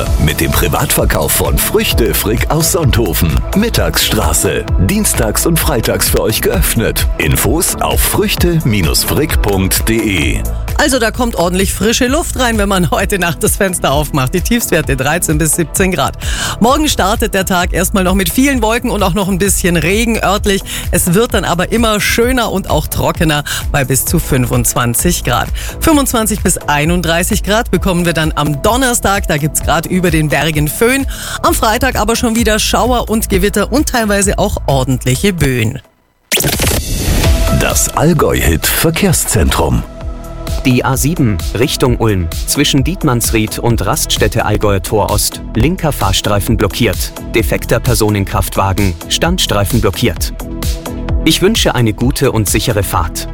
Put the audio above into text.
weiter mit dem Privatverkauf von Früchte Frick aus Sonthofen. Mittagsstraße. Dienstags und freitags für euch geöffnet. Infos auf früchte-frick.de. Also da kommt ordentlich frische Luft rein, wenn man heute Nacht das Fenster aufmacht. Die Tiefstwerte 13 bis 17 Grad. Morgen startet der Tag erstmal noch mit vielen Wolken und auch noch ein bisschen Regen örtlich. Es wird dann aber immer schöner und auch trockener bei bis zu 25 Grad. 25 bis 31 Grad bekommen wir dann am Donnerstag. Da gibt's gerade über den Bergen Föhn. Am Freitag aber schon wieder Schauer und Gewitter und teilweise auch ordentliche Böen. Das Allgäu-Hit Verkehrszentrum. Die A7 Richtung Ulm zwischen Dietmannsried und Raststätte Allgäuer Tor Ost. Linker Fahrstreifen blockiert. Defekter Personenkraftwagen. Standstreifen blockiert. Ich wünsche eine gute und sichere Fahrt.